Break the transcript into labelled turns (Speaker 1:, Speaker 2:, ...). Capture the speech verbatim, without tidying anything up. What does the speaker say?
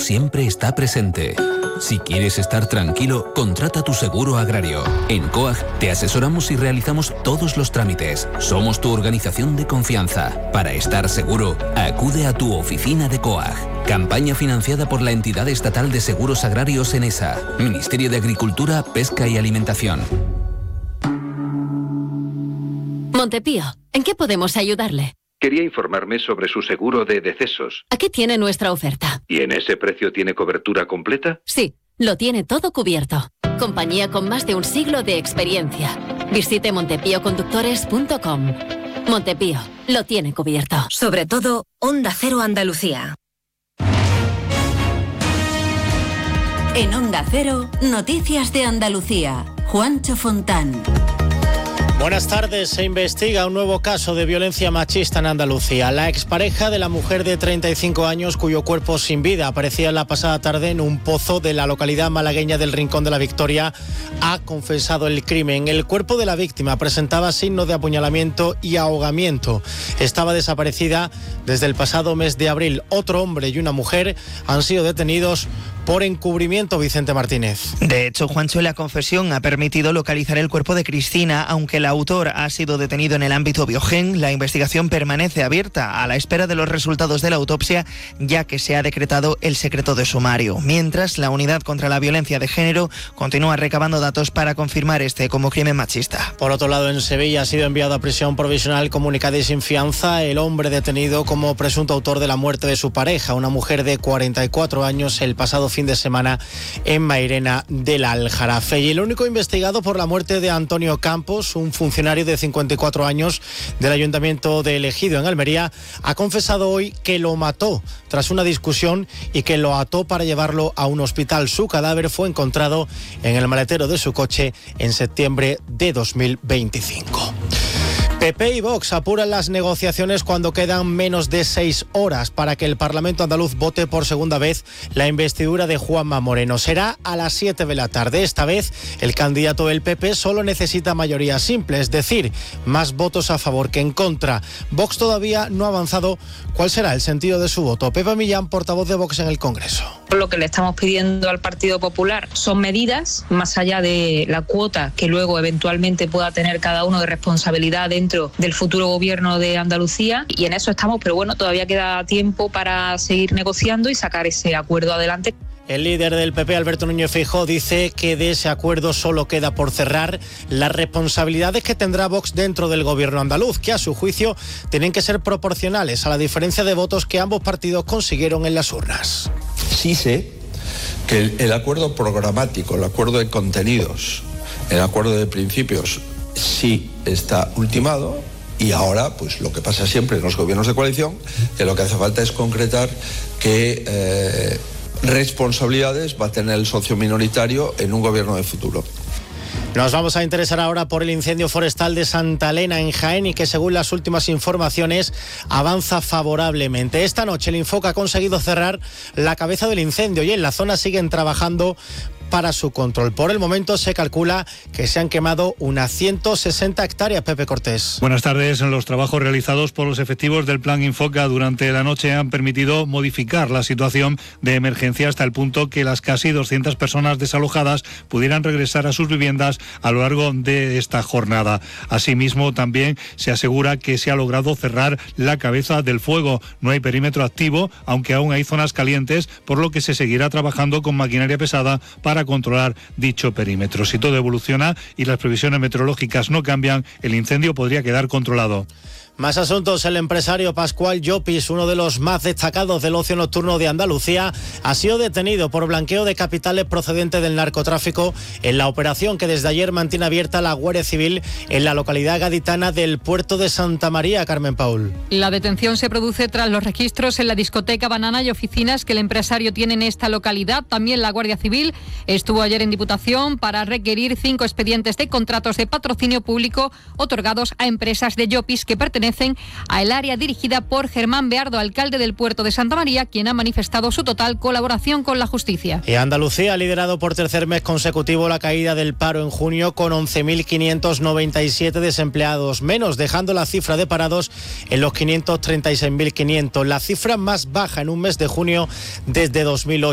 Speaker 1: siempre está presente. Si quieres estar tranquilo, contrata tu seguro agrario. En COAG te asesoramos y realizamos todos los trámites. Somos tu organización de confianza. Para estar seguro, acude a tu oficina de COAG. Campaña financiada por la entidad estatal de seguros agrarios ENESA, Ministerio de Agricultura, Pesca y Alimentación.
Speaker 2: Montepío, ¿en qué podemos ayudarle?
Speaker 3: Quería informarme sobre su seguro de decesos.
Speaker 2: Aquí tiene nuestra oferta.
Speaker 3: ¿Y en ese precio tiene cobertura completa?
Speaker 2: Sí, lo tiene todo cubierto. Compañía con más de un siglo de experiencia. Visite montepío conductores punto com. Montepío, lo tiene cubierto.
Speaker 4: Sobre todo, Onda Cero Andalucía.
Speaker 5: En Onda Cero, Noticias de Andalucía. Juancho Fontán.
Speaker 6: Buenas tardes. Se investiga un nuevo caso de violencia machista en Andalucía. La expareja de la mujer de treinta y cinco años, cuyo cuerpo sin vida aparecía la pasada tarde en un pozo de la localidad malagueña del Rincón de la Victoria, ha confesado el crimen. El cuerpo de la víctima presentaba signos de apuñalamiento y ahogamiento. Estaba desaparecida desde el pasado mes de abril. Otro hombre y una mujer han sido detenidos por encubrimiento. Vicente Martínez.
Speaker 7: De hecho, Juancho, la confesión ha permitido localizar el cuerpo de Cristina, aunque el autor ha sido detenido en el ámbito Biogen. La investigación permanece abierta a la espera de los resultados de la autopsia, ya que se ha decretado el secreto de sumario. Mientras, la Unidad contra la Violencia de Género continúa recabando datos para confirmar este como crimen machista.
Speaker 6: Por otro lado, en Sevilla ha sido enviado a prisión provisional comunicada y sin fianza el hombre detenido como presunto autor de la muerte de su pareja, una mujer de cuarenta y cuatro años, el pasado fin de semana en Mairena del Aljarafe. Y el único investigado por la muerte de Antonio Campos, un funcionario de cincuenta y cuatro años del Ayuntamiento de El Ejido, en Almería, ha confesado hoy que lo mató tras una discusión y que lo ató para llevarlo a un hospital. Su cadáver fue encontrado en el maletero de su coche en septiembre de dos mil veinticinco. P P y Vox apuran las negociaciones cuando quedan menos de seis horas para que el Parlamento andaluz vote por segunda vez la investidura de Juanma Moreno. Será a las siete de la tarde. Esta vez el candidato del P P solo necesita mayoría simple, es decir, más votos a favor que en contra. Vox todavía no ha avanzado cuál será el sentido de su voto. Pepa Millán, portavoz de Vox en el Congreso.
Speaker 8: Lo que le estamos pidiendo al Partido Popular son medidas, más allá de la cuota que luego eventualmente pueda tener cada uno de responsabilidad dentro del futuro gobierno de Andalucía, y en eso estamos, pero bueno, todavía queda tiempo para seguir negociando y sacar ese acuerdo adelante.
Speaker 6: El líder del P P, Alberto Núñez Feijóo, dice que de ese acuerdo solo queda por cerrar las responsabilidades que tendrá Vox dentro del gobierno andaluz, que a su juicio tienen que ser proporcionales a la diferencia de votos que ambos partidos consiguieron en las urnas.
Speaker 9: Sí sé que el, el acuerdo programático, el acuerdo de contenidos, el acuerdo de principios sí está ultimado, y ahora pues lo que pasa siempre en los gobiernos de coalición, que lo que hace falta es concretar qué eh, responsabilidades va a tener el socio minoritario en un gobierno de futuro.
Speaker 6: Nos vamos a interesar ahora por el incendio forestal de Santa Elena en Jaén, y que según las últimas informaciones avanza favorablemente. Esta noche el Infoca ha conseguido cerrar la cabeza del incendio y en la zona siguen trabajando para su control. Por el momento se calcula que se han quemado unas ciento sesenta hectáreas. Pepe Cortés.
Speaker 10: Buenas tardes. Los trabajos realizados por los efectivos del Plan Infoca durante la noche han permitido modificar la situación de emergencia hasta el punto que las casi doscientas personas desalojadas pudieran regresar a sus viviendas a lo largo de esta jornada. Asimismo, también se asegura que se ha logrado cerrar la cabeza del fuego. No hay perímetro activo, aunque aún hay zonas calientes, por lo que se seguirá trabajando con maquinaria pesada para controlar dicho perímetro. Si todo evoluciona y las previsiones meteorológicas no cambian, el incendio podría quedar controlado.
Speaker 6: Más asuntos. El empresario Pascual Llopis, uno de los más destacados del ocio nocturno de Andalucía, ha sido detenido por blanqueo de capitales procedente del narcotráfico en la operación que desde ayer mantiene abierta la Guardia Civil en la localidad gaditana del Puerto de Santa María. Carmen Paul.
Speaker 11: La detención se produce tras los registros en la discoteca Banana y oficinas que el empresario tiene en esta localidad. También la Guardia Civil estuvo ayer en Diputación para requerir cinco expedientes de contratos de patrocinio público otorgados a empresas de Llopis que pertenecen al área dirigida por Germán Beardo, alcalde del Puerto de Santa María, quien ha manifestado su total colaboración con la justicia.
Speaker 6: Y Andalucía ha liderado por tercer mes consecutivo la caída del paro en junio, con once mil quinientos noventa y siete desempleados menos, dejando la cifra de parados en los quinientos treinta y seis mil quinientos, la cifra más baja en un mes de junio desde dos mil ocho.